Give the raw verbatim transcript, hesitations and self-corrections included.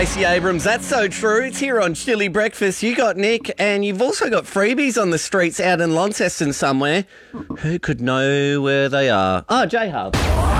Stacey Abrams. That's so true. It's here on Chilly Breakfast. You got Nick, and you've also got freebies on the streets out in Launceston somewhere. Who could know where they are? Oh, J-Hub.